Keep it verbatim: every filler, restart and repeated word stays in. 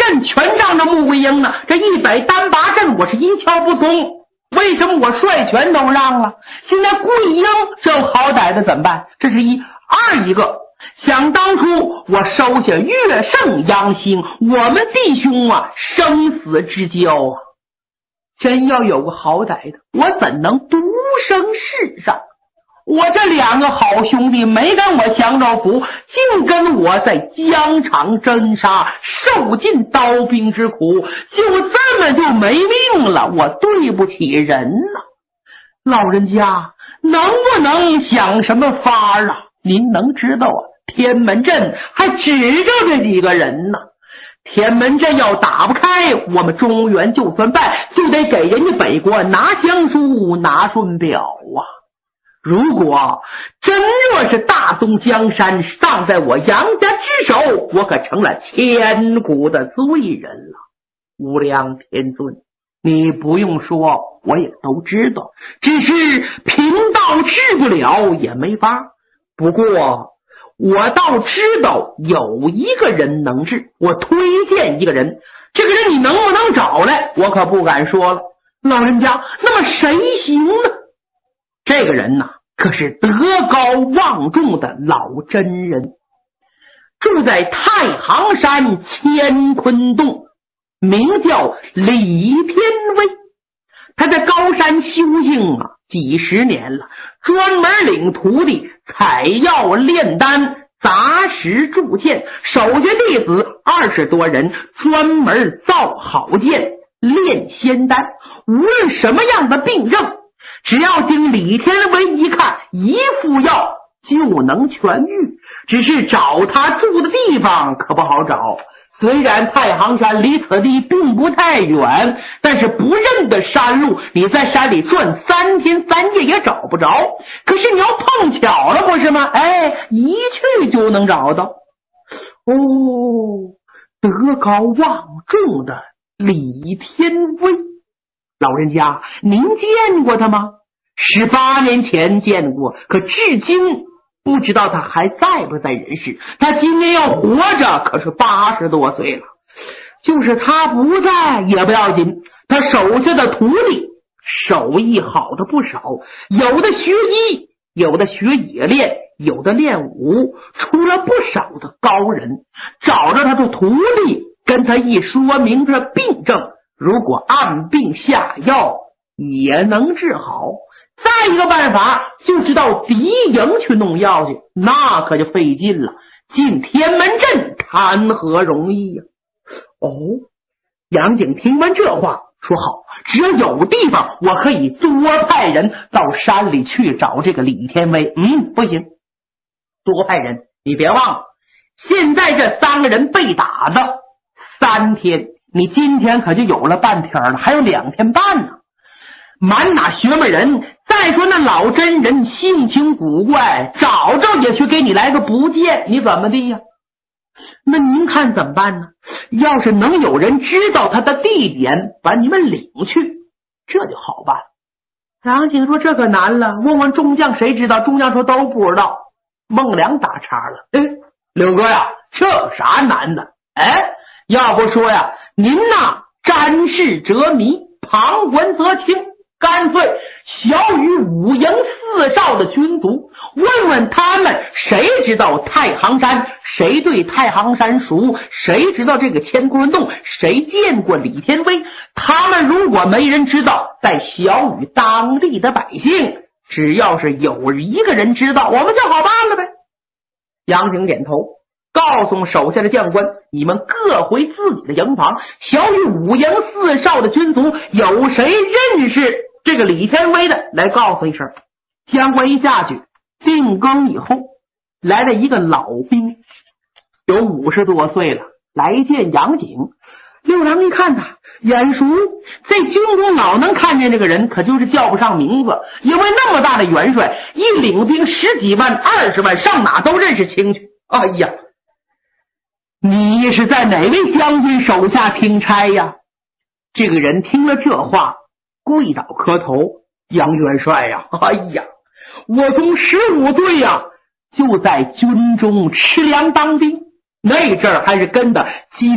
阵全仗着穆桂英呢，这一百单八阵我是一窍不通，为什么我帅权都让了？现在桂英这好歹的怎么办？这是一。二一个，想当初我收下岳胜、杨兴，我们弟兄啊生死之交啊，真要有个好歹的，我怎能独生世上？我这两个好兄弟没跟我享着福，竟跟我在疆场征杀，受尽刀兵之苦，就这么就没命了，我对不起人呐、啊！老人家能不能想什么法啊？您能知道啊？天门阵还指着这几个人呢。天门阵要打不开，我们中原就算败，就得给人家北国拿降书、拿顺表啊。如果真若是大东江山丧在我杨家之手，我可成了千古的罪人了。无量天尊，你不用说，我也都知道，只是贫道治不了也没法。不过我倒知道有一个人能治，我推荐一个人，这个人你能不能找来我可不敢说了。老人家，那么谁行呢？这个人呐、啊，可是德高望重的老真人，住在太行山乾坤洞，名叫李天威。他在高山修行啊几十年了，专门领徒弟采药炼丹，杂食铸剑，手下弟子二十多人，专门造好剑，炼仙丹。无论什么样的病症，只要经李天威一看，一副药就能痊愈。只是找他住的地方可不好找，虽然太行山离此地并不太远，但是不认得山路，你在山里转三天三夜也找不着。可是你要碰巧了，不是吗？哎，一去就能找到。哦，德高望重的李天威，老人家，您见过他吗？十八年前见过，可至今不知道他还在不在人世。他今年要活着可是八十多岁了，就是他不在也不要紧，他手下的徒弟手艺好的不少，有的学医，有的学冶炼，有的练武，出了不少的高人。找着他的徒弟，跟他一说明这病症，如果按病下药也能治好。再一个办法就是到敌营去弄药去，那可就费劲了。进天门阵谈何容易呀、啊！哦，杨景听完这话说好，只要有地方我可以多派人到山里去找这个李天威。嗯，不行，多派人，你别忘了，现在这三个人被打的三天，你今天可就有了半天了，还有两天半呢。满哪学门人，再说那老真人性情古怪，找着也去给你来个不见，你怎么地呀？那您看怎么办呢？要是能有人知道他的地点，把你们领去，这就好办。杨景说这可难了，问问众将谁知道？众将说都不知道。孟良打岔了，哎，刘哥呀，这有啥难的？哎，要不说呀，您呐瞻视则迷，旁观则清，干脆小于五营四少的军卒，问问他们谁知道太行山，谁对太行山熟，谁知道这个乾坤洞，谁见过李天威。他们如果没人知道，再小于当地的百姓，只要是有一个人知道，我们就好办了呗。杨景点头，告诉手下的将官，你们各回自己的营房，小于五营四少的军卒，有谁认识这个李天威的，来告诉一声。将官一下去，定更以后，来了一个老兵，有五十多岁了，来见杨景。六郎一看他眼熟，在军中老能看见这个人，可就是叫不上名字，因为那么大的元帅，一领兵十几万二十万，上哪都认识清楚。哎呀，你是在哪位将军手下听差呀？这个人听了这话，跪倒磕头，杨元帅呀，哎呀，我从十五岁呀就在军中吃粮当兵，那阵儿还是跟的金